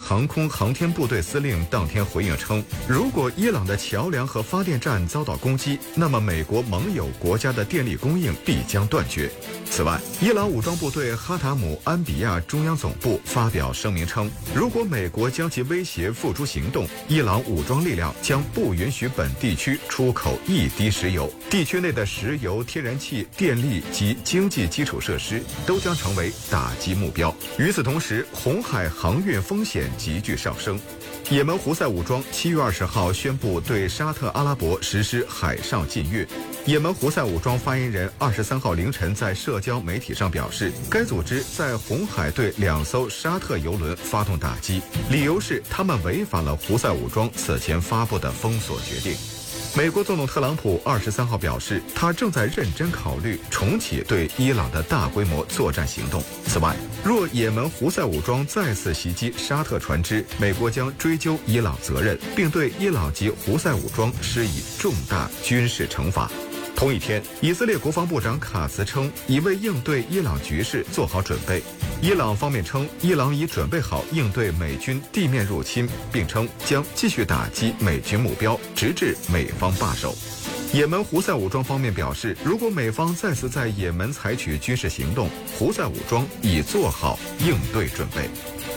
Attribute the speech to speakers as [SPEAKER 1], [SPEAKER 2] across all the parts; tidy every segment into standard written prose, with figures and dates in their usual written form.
[SPEAKER 1] 航空航天部队司令当天回应称，如果伊朗的桥梁和发电站遭到攻击，那么美国盟友国家的电力供应必将断绝。此外，伊朗武装部队哈塔姆安比亚中央总部发表声明称，如果美国将其威胁付诸行动，伊朗武装力量将不允许本地区出口一滴石油，地区内的石油、天然气、电力及经济基础设施都将成为打击目标。与此同时，红海航运风险急剧上升。也门胡塞武装7月20号宣布对沙特阿拉伯实施海上禁运。也门胡塞武装发言人23号凌晨在社交媒体上表示，该组织在红海对2艘沙特油轮发动打击，理由是他们违反了胡塞武装此前发布的封锁决定。美国总统特朗普23号表示，他正在认真考虑重启对伊朗的大规模作战行动。此外，若也门胡塞武装再次袭击沙特船只，美国将追究伊朗责任，并对伊朗及胡塞武装施以重大军事惩罚。同一天，以色列国防部长卡茨称，已为应对伊朗局势做好准备。伊朗方面称，伊朗已准备好应对美军地面入侵，并称将继续打击美军目标，直至美方罢手。也门胡塞武装方面表示，如果美方再次在也门采取军事行动，胡塞武装已做好应对准备。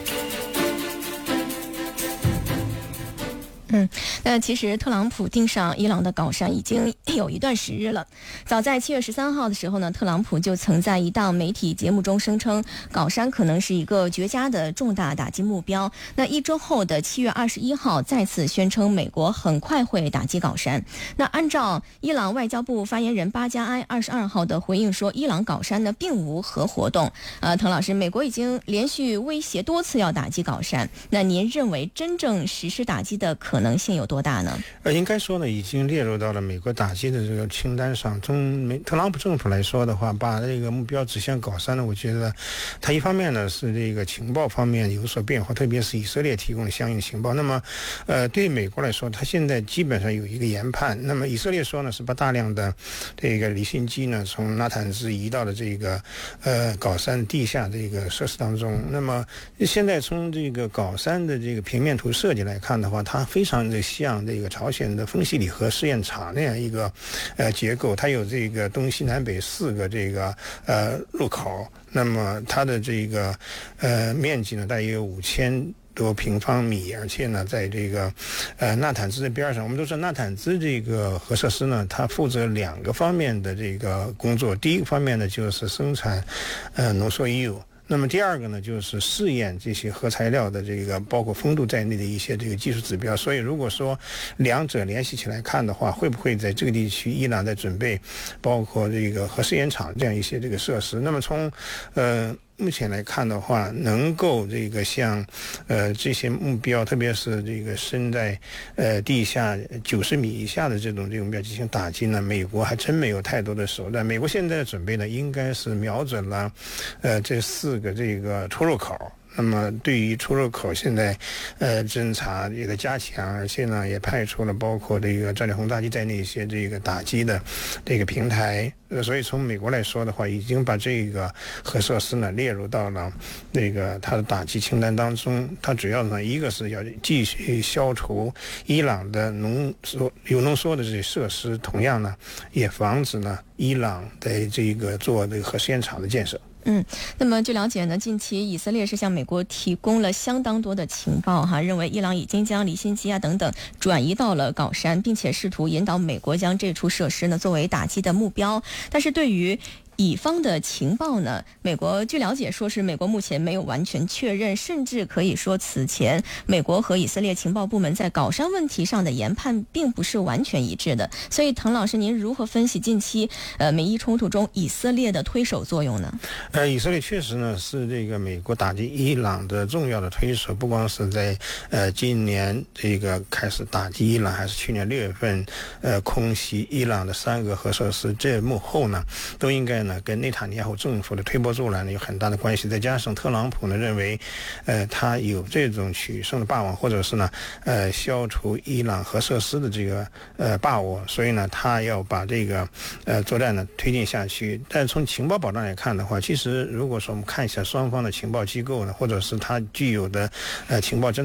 [SPEAKER 2] 那其实特朗普盯上伊朗的搞山已经有一段时日了。早在7月13号的时候呢，特朗普就曾在一档媒体节目中声称，搞山可能是一个绝佳的重大打击目标。那一周后的7月21号，再次宣称美国很快会打击搞山。那按照伊朗外交部发言人巴加埃22号的回应说，伊朗搞山呢并无核活动。滕老师，美国已经连续威胁多次要打击搞山，那您认为真正实施打击的可能性有多大呢？
[SPEAKER 3] 应该说呢，已经列入到了美国打击的这个清单上。从特朗普政府来说的话，把这个目标指向搞山呢，我觉得他一方面呢是这个情报方面有所变化，特别是以色列提供的相应的情报。那么对于美国来说，他现在基本上有一个研判。那么以色列说呢，是把大量的这个离心机呢从纳坦兹移到了这个搞山地下这个设施当中。那么现在从这个搞山的这个平面图设计来看的话，它非常的像这个朝鲜的丰西里核试验场那样一个结构，它有这个东西南北4个这个入口。那么它的这个面积呢大约有5000多平方米，而且呢在这个纳坦兹的边上，我们都知道纳坦兹这个核设施呢，它负责2个方面的这个工作。第一个方面呢就是生产浓缩铀。那么第二个呢，就是试验这些核材料的这个包括风度在内的一些这个技术指标。所以如果说两者联系起来看的话，会不会在这个地区伊朗在准备包括这个核试验场这样一些这个设施？那么从目前来看的话，能够这个像这些目标，特别是这个深在地下90米以下的这种目标进行打击呢，美国还真没有太多的手段。美国现在的准备呢，应该是瞄准了这4个这个出入口。那么对于出入口现在侦查也在加强，而且呢也派出了包括这个战略轰炸机在内一些这个打击的这个平台。所以从美国来说的话，已经把这个核设施呢列入到了那个它的打击清单当中。它主要呢一个是要继续消除伊朗的有浓缩的这些设施，同样呢也防止呢伊朗的这个做这个核试验场的建设。
[SPEAKER 2] 那么据了解呢，近期以色列是向美国提供了相当多的情报认为伊朗已经将离心机等等转移到了搞山，并且试图引导美国将这处设施呢作为打击的目标。但是对于乙方的情报呢，美国据了解说是美国目前没有完全确认，甚至可以说此前美国和以色列情报部门在搞山问题上的研判并不是完全一致的。所以滕老师，您如何分析近期美伊冲突中以色列的推手作用呢？
[SPEAKER 3] 以色列确实呢是这个美国打击伊朗的重要的推手，不光是在今年这个开始打击伊朗，还是去年6月份空袭伊朗的3个核设施，这幕后呢都应该呢跟内塔尼亚胡政府的推波助澜呢有很大的关系。再加上特朗普呢认为他有这种取胜的霸王，或者是呢消除伊朗核设施的这个把握，所以呢他要把这个作战呢推进下去。但从情报保障来看的话，其实如果说我们看一下双方的情报机构呢，或者是他具有的情报侦